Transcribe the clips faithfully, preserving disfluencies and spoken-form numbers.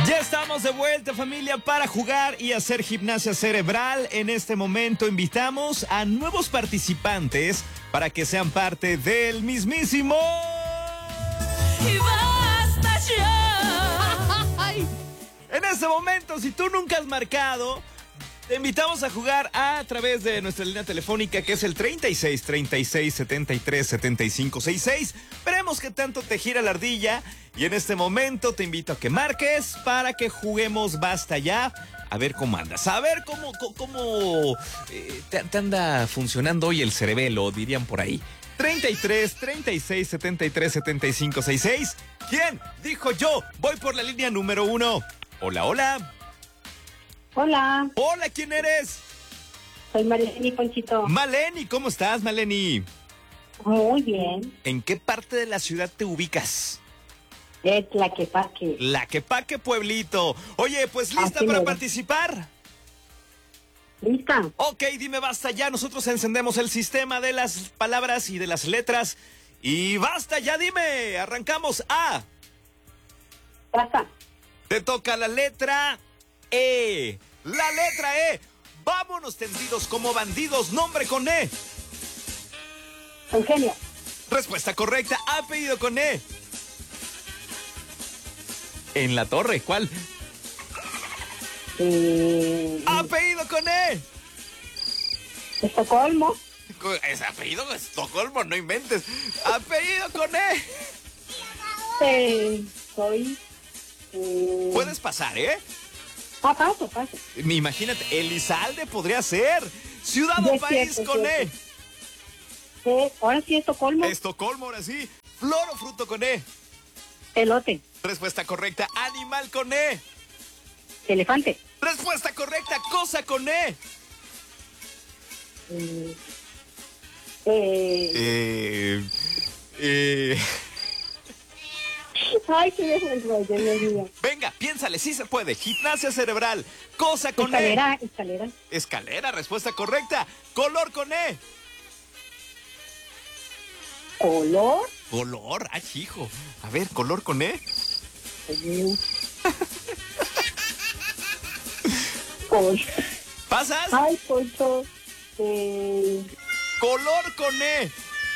Ya estamos de vuelta, familia, para jugar y hacer gimnasia cerebral. En este momento invitamos a nuevos participantes para que sean parte del mismísimo... Y basta ya. En este momento, si tú nunca has marcado, te invitamos a jugar a través de nuestra línea telefónica, que es el treinta y seis, treinta y seis, setenta y tres, setenta y cinco, sesenta y seis. Veremos qué tanto te gira la ardilla. Y en este momento te invito a que marques para que juguemos Basta Ya. A ver cómo andas, a ver cómo, cómo, cómo eh, te, te anda funcionando hoy el cerebelo, dirían por ahí. treinta y tres, treinta y seis, setenta y tres, setenta y cinco, sesenta y seis. ¿Quién? Dijo yo. Voy por la línea número uno. Hola, hola. Hola. Hola, ¿quién eres? Soy Maleni, Ponchito. Maleni, ¿cómo estás, Maleni? Muy bien. ¿En qué parte de la ciudad te ubicas? Es la que paque. La Quepaque, pueblito. Oye, pues lista Así para mero. participar. ¿Lista? Ok, dime basta ya. Nosotros encendemos el sistema de las palabras y de las letras. Y basta ya, dime. Arrancamos A. Basta. Te toca la letra E. La letra E. Vámonos tendidos como bandidos. Nombre con E. Eugenio. Respuesta correcta. Apellido con E. En la torre, ¿cuál? Eh, Apellido con E. Estocolmo. Ese apellido es Estocolmo, no inventes. Apellido con E. Eh, soy... Eh... Puedes pasar, ¿eh? Ah, paso, paso. Imagínate, Elizalde podría ser. Ciudad Ya o es país cierto, con E. cierto. Eh, ahora sí, Estocolmo. Estocolmo, ahora sí. Flor o fruto con E. Elote. Respuesta correcta. Animal con E. Elefante. Respuesta correcta. Cosa con E. Eh... Eh... Eh. Eh. Ay, qué dejo el rollo, Dios mío. Venga, piénsale, sí se puede. Gimnasia cerebral. Cosa con Escalera, E. escalera. Escalera, respuesta correcta. Color con E. Color. Color, ay, hijo. A ver, color con E. Eh, Col... ¿Pasas? Ay, Poncho. Eh... Color con E.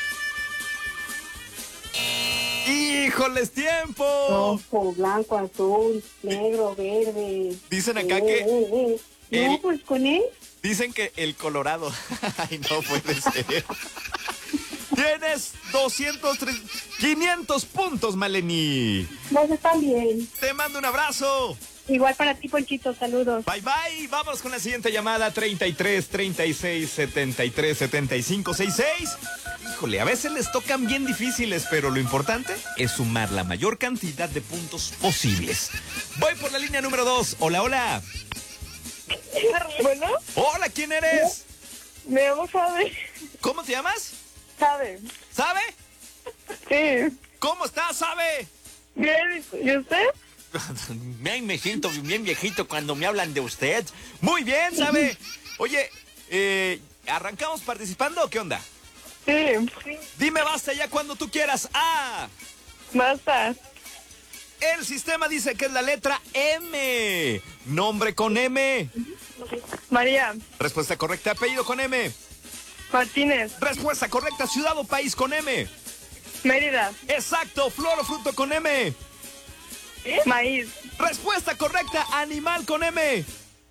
¡Híjoles, tiempo! Rojo, blanco, azul, negro, verde. Dicen acá Eh, que... eh, eh. No, el- pues con él. Dicen que el Colorado. Ay, no puede ser. Tienes doscientos, tres, quinientos puntos, Maleni. Pues está bien. Te mando un abrazo. Igual para ti, Ponchito, saludos. Bye, bye. Vámonos con la siguiente llamada. treinta y tres, treinta y seis, setenta y tres, setenta y cinco, sesenta y seis. Híjole, a veces les tocan bien difíciles, pero lo importante es sumar la mayor cantidad de puntos posibles. Voy por la línea número dos. Hola, hola. Bueno, Hola, ¿quién eres? me llamo Sabe. ¿Cómo te llamas? Sabe. ¿Sabe? Sí. ¿Cómo estás, Sabe? Bien, ¿y usted? Me, me siento bien viejito cuando me hablan de usted. Muy bien, ¿sabe? Oye, eh, ¿arrancamos participando o qué onda? Sí. Dime basta ya cuando tú quieras. Ah, Basta. el sistema dice que es la letra M. Nombre con M. María. Respuesta correcta. Apellido con M. Martínez. Respuesta correcta. Ciudad o país con M. Mérida. Exacto. Flor o fruto con M. Maíz. Respuesta correcta. Animal con M.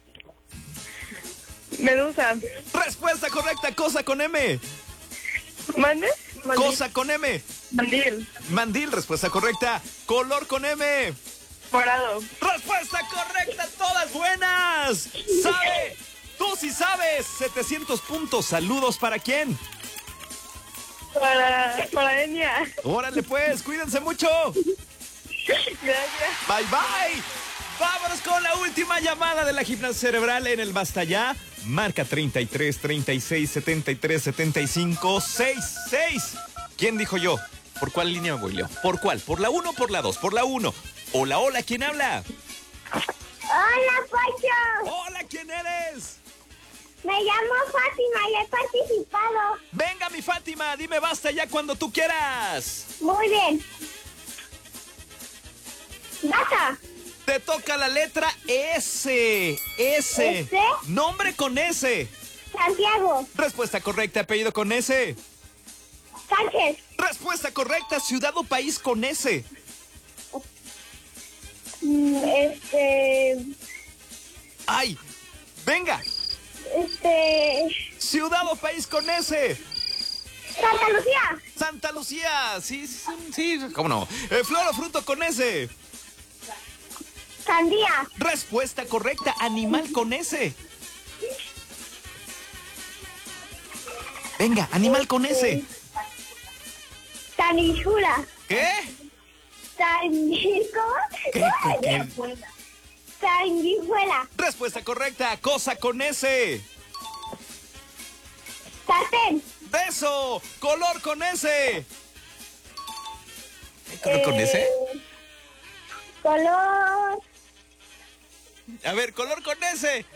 Medusa. Respuesta correcta. Cosa con M. ¿Mande? Mandil. Cosa con M. Mandil. Mandil, respuesta correcta. Color con M. Morado. Respuesta correcta, todas buenas. ¿Sabe? Tú sí sabes. setecientos puntos. Saludos para quién. Para, para Enia. Órale pues, cuídense mucho. Gracias. Bye bye. Vámonos con la última llamada de la gimnasia cerebral en el Basta Ya. Marca treinta y tres, treinta y seis, setenta y tres, setenta y cinco, sesenta y seis. ¿Quién dijo yo? ¿Por cuál línea me voy, Leo? ¿Por cuál? ¿Por la uno o por la dos? Por la uno. Hola, hola, ¿quién habla? Hola, Poncho. Hola, ¿quién eres? Me llamo Fátima y he participado. Venga, mi Fátima, dime basta ya cuando tú quieras. Muy bien. Basta. Te toca la letra S. S. ¿S? Nombre con S. Santiago. Respuesta correcta, apellido con S. Sánchez. Respuesta correcta, ciudad o país con S. Mm, Este. ¡Ay! ¡Venga! Este. Ciudad o país con S. Santa Lucía. Santa Lucía. Sí, sí, sí, sí, ¿cómo no? Eh, flor o fruto con S. Sandía. Respuesta correcta, animal con S. Venga, animal con S. Sanguijuela. ¿Qué? Sanguijuela. ¿Qué, qué, qué? Sanguijuela. Respuesta correcta, cosa con S. Sartén. Beso, color con S. ¿Hay color con S? Eh, Color. A ver, color con S.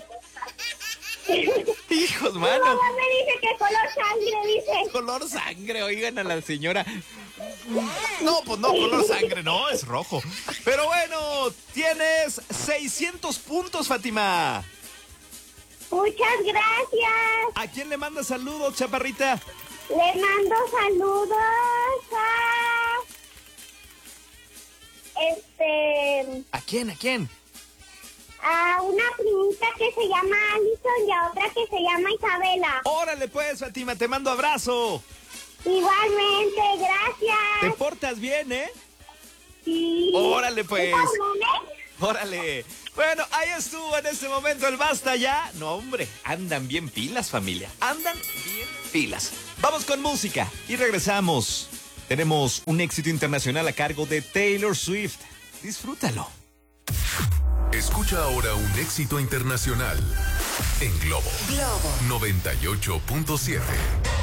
Hijos, Mi mano. mamá me dice que color sangre, dice. Color sangre, oigan a la señora. No, pues no, color sangre, no, es rojo. Pero bueno, tienes seiscientos puntos, Fátima. Muchas gracias. ¿A quién le manda saludos, chaparrita? Le mando saludos a... Este... ¿A quién, a quién? A una primita que se llama Alison y a otra que se llama Isabela. Órale pues, Fátima, te mando abrazo. Igualmente, gracias. Te portas bien, ¿eh? Sí. Órale pues. Igualmente. Órale. Bueno, ahí estuvo en este momento el Basta Ya. No, hombre, andan bien pilas, familia. Andan bien pilas. Vamos con música y regresamos. Tenemos un éxito internacional a cargo de Taylor Swift. Disfrútalo. Escucha ahora un éxito internacional en Globo. Globo noventa y ocho punto siete.